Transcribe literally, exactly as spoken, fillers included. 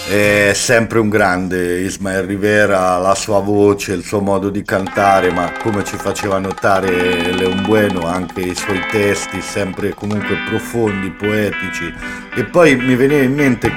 È sempre un grande Ismael Rivera, la sua voce, il suo modo di cantare, ma come ci faceva notare Leon Bueno, anche i suoi testi, sempre comunque profondi, poetici. E poi mi veniva in mente